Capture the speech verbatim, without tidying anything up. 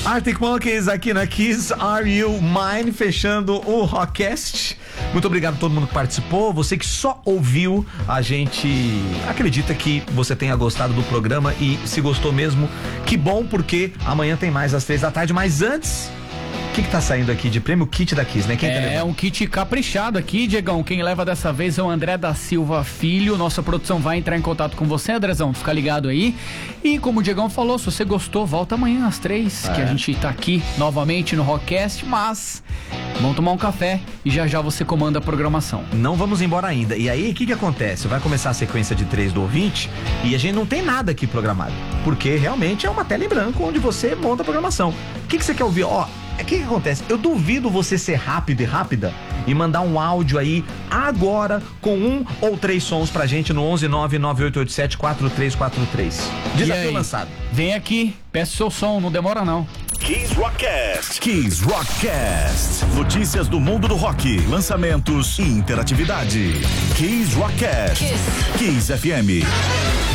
Arctic Monkeys aqui na Kiss Are You Mine, fechando o Rockcast. Muito obrigado a todo mundo que participou. Você que só ouviu, a gente acredita que você tenha gostado do programa, e se gostou mesmo, que bom, porque amanhã tem mais às três da tarde. Mas antes, o que que tá saindo aqui de prêmio? O kit da Kiss, né? Quem é, tá um kit caprichado aqui, Diegão. Quem leva dessa vez é o André da Silva Filho. Nossa produção vai entrar em contato com você, Andrezão. Fica ligado aí. E como o Diegão falou, se você gostou, volta amanhã às três, é. que a gente tá aqui novamente no Rockcast, mas vamos tomar um café e já já você comanda a programação. Não vamos embora ainda. E aí, o que que acontece? Vai começar a sequência de três do ouvinte e a gente não tem nada aqui programado, porque realmente é uma tela em branco onde você monta a programação. O que que você quer ouvir? Ó, o que que acontece? Eu duvido você ser rápido e rápida e mandar um áudio aí agora com um ou três sons pra gente no onze nove nove oito oito sete quatro três quatro três. Desafio lançado. Vem aqui, peça seu som, não demora não. Kiss Rockcast. Kiss Rockcast. Notícias do mundo do rock, lançamentos e interatividade. Kiss Rockcast. Kiss, Kiss F M.